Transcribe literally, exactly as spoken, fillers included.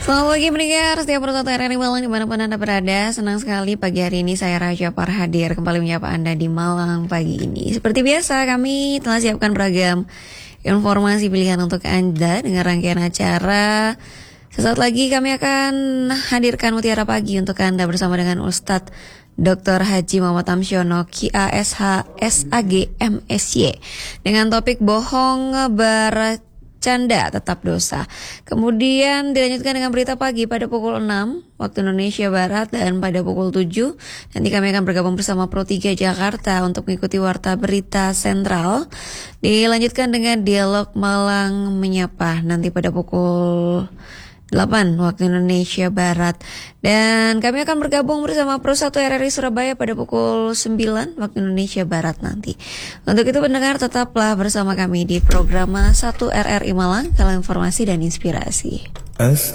Selamat pagi mendengar setiap perut R R I Malang dimanapun Anda berada. Senang sekali pagi hari ini saya Raja Par hadir kembali menyapa Anda di Malang pagi ini. Seperti biasa kami telah siapkan beragam informasi pilihan untuk Anda dengan rangkaian acara. Sesaat lagi kami akan hadirkan Mutiara Pagi untuk Anda bersama dengan Ustadz doktor Haji Muhammad Tamsyono Q A S H S A G M S Y dengan topik bohong ber canda tetap dosa. Kemudian dilanjutkan dengan berita pagi pada pukul enam waktu Indonesia Barat, dan pada pukul tujuh nanti kami akan bergabung bersama Pro tiga Jakarta untuk mengikuti Warta Berita Sentral. Dilanjutkan dengan dialog Malang Menyapa nanti pada pukul delapan waktu Indonesia Barat, dan kami akan bergabung bersama Pro satu R R I Surabaya pada pukul sembilan waktu Indonesia Barat nanti. Untuk itu pendengar tetaplah bersama kami di program satu R R I Malang, kalau informasi dan inspirasi.